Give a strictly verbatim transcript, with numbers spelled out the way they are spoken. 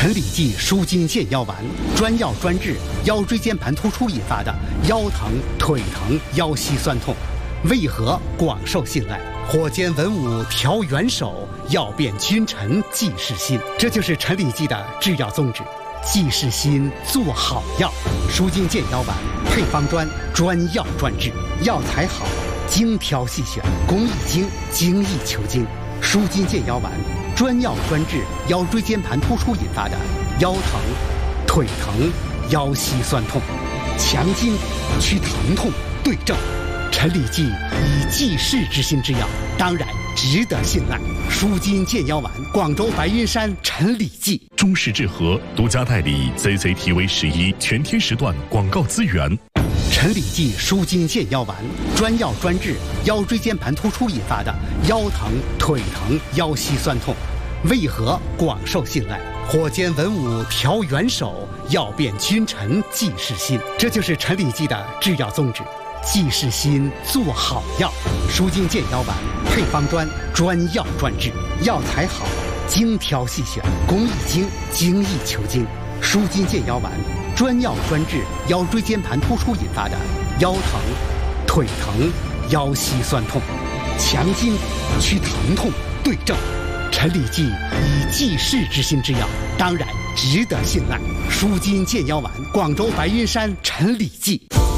陈李济舒筋健腰丸，专药专治腰椎间盘突出引发的腰疼、腿疼、腰膝酸痛，为何广受信赖？火尖文武调元首，药变君臣济世心。这就是陈李济的制药宗旨。济世心，做好药。舒筋健腰丸配方专，专药专治，药材好，精挑细选，工艺精，精益求精。舒筋健腰丸专药专治腰椎间盘突出引发的腰疼、腿疼、腰膝酸痛，强筋祛疼痛，对症。陈李济以济世之心之药，当然值得信赖。舒筋健腰丸，广州白云山陈李济。 中式治和独家代理 C C T V 十一全天时段广告资源。 陈李济舒筋健腰丸，专药专治腰椎间盘突出引发的腰疼、腿疼、腰膝酸痛，为何广受信赖？火尖文武调元首，药变君臣济世心。这就是陈李济的制药宗旨。济世心，做好药。舒筋健腰丸配方专，专药专治，药材好，精挑细选，工艺精，精益求精。舒筋健腰丸专药专治腰椎间盘突出引发的腰疼、腿疼、腰膝酸痛，强筋祛疼痛，对症。陈李济以济世之心之药，当然值得信赖。舒筋健腰丸，广州白云山陈李济。